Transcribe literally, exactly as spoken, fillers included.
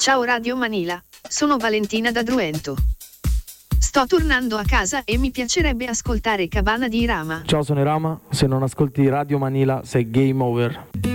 Ciao Radio Manila, sono Valentina da Druento. Sto tornando a casa e mi piacerebbe ascoltare Cabana di Irama. Ciao, sono Irama, se non ascolti Radio Manila sei game over.